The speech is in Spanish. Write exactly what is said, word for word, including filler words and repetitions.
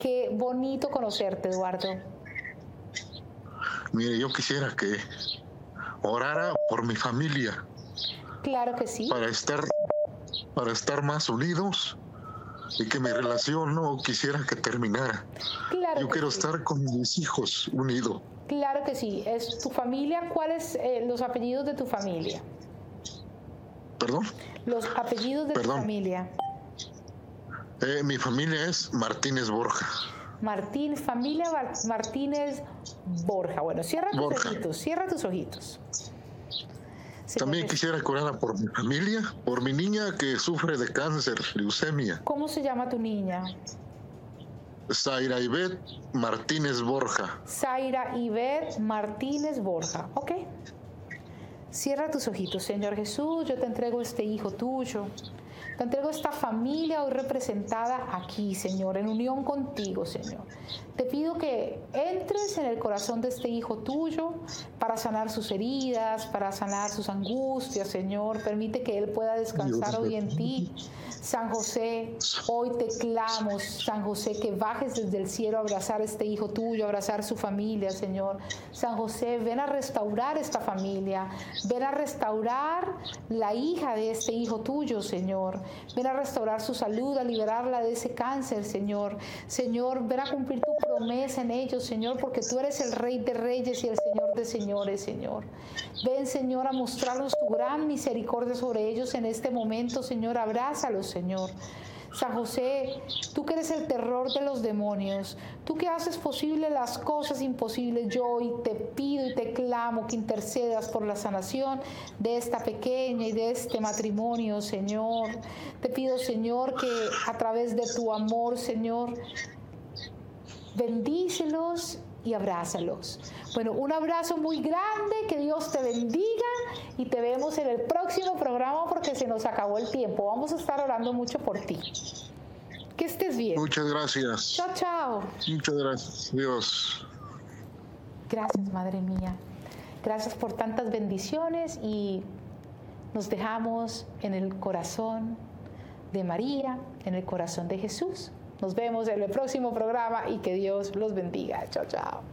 Qué bonito conocerte, Eduardo. Mire, yo quisiera que orara por mi familia. Claro que sí. Para estar, para estar más unidos y que mi relación no quisiera que terminara. Claro yo que quiero sí. estar con mis hijos unidos. Claro que sí. ¿Es tu familia? ¿Cuáles eh, los apellidos de tu familia? ¿Perdón? Los apellidos de Perdón. tu familia. Eh, mi familia es Martínez Borja. Martín, familia Martínez Borja. Bueno, cierra tus Borja. ojitos, cierra tus ojitos. También quisiera curar por mi familia, por mi niña que sufre de cáncer, leucemia. ¿Cómo se llama tu niña? Zaira Ivette Martínez Borja. Zaira Ivette Martínez Borja. Ok. Cierra tus ojitos, Señor Jesús. Yo te entrego este hijo tuyo. Te entrego esta familia hoy representada aquí, Señor, en unión contigo, Señor. Te pido que entres en el corazón de este hijo tuyo para sanar sus heridas, para sanar sus angustias, Señor. Permite que él pueda descansar hoy en ti. San José, hoy te clamo, San José, que bajes desde el cielo a abrazar a este hijo tuyo, a abrazar su familia, Señor. San José, ven a restaurar esta familia, ven a restaurar la hija de este hijo tuyo, Señor. Ven a restaurar su salud, a liberarla de ese cáncer, Señor. Señor, ven a cumplir tu promesa en ellos, Señor, porque tú eres el Rey de Reyes y el Señor de Señores, Señor. Ven, Señor, a mostrarnos tu gran misericordia sobre ellos en este momento, Señor. Abrázalos, Señor. San José, tú que eres el terror de los demonios, tú que haces posible las cosas imposibles, yo hoy te pido y te clamo que intercedas por la sanación de esta pequeña y de este matrimonio, Señor. Te pido, Señor, que a través de tu amor, Señor, bendícelos y abrázalos. Bueno, un abrazo muy grande, que Dios te bendiga y te vemos en el próximo programa porque se nos acabó el tiempo. Vamos a estar orando mucho por ti. Que estés bien. Muchas gracias. Chao, chao. Muchas gracias. Dios. Gracias, Madre mía. Gracias por tantas bendiciones y nos dejamos en el corazón de María, en el corazón de Jesús. Nos vemos en el próximo programa y que Dios los bendiga. Chao, chao.